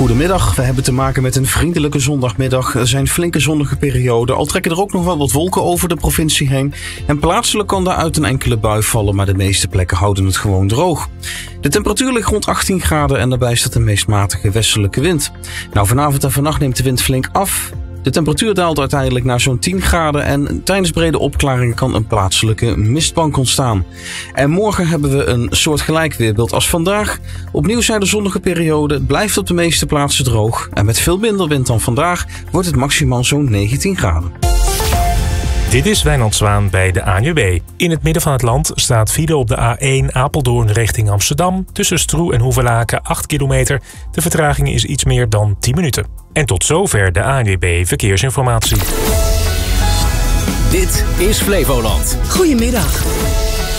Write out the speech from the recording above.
Goedemiddag, we hebben te maken met een vriendelijke zondagmiddag. Er zijn flinke zonnige perioden, al trekken er ook nog wel wat wolken over de provincie heen. En plaatselijk kan daaruit een enkele bui vallen, maar de meeste plekken houden het gewoon droog. De temperatuur ligt rond 18 graden en daarbij staat een meest matige westelijke wind. Vanavond en vannacht neemt de wind flink af. De temperatuur daalt uiteindelijk naar zo'n 10 graden en tijdens brede opklaringen kan een plaatselijke mistbank ontstaan. En morgen hebben we een soortgelijk weerbeeld als vandaag. Opnieuw zijn er zonnige perioden, het blijft op de meeste plaatsen droog. En met veel minder wind dan vandaag wordt het maximaal zo'n 19 graden. Dit is Wijnand Zwaan bij de ANWB. In het midden van het land staat file op de A1 Apeldoorn richting Amsterdam. Tussen Stroe en Hoevelaken 8 kilometer. De vertraging is iets meer dan 10 minuten. En tot zover de ANWB Verkeersinformatie. Dit is Flevoland. Goedemiddag.